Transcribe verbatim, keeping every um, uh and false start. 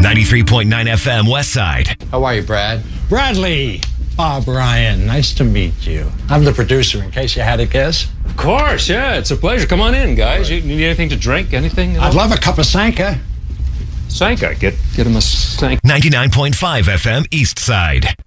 ninety-three point nine F M West Side. How are you, Brad? Bradley. Bob Ryan, nice to meet you. I'm the producer, in case you had a guess. Of course, yeah, it's a pleasure. Come on in, guys. You need anything to drink? Anything? I'd love a cup of Sanka. Sanka, get get him a Sanka. ninety-nine point five F M East Side.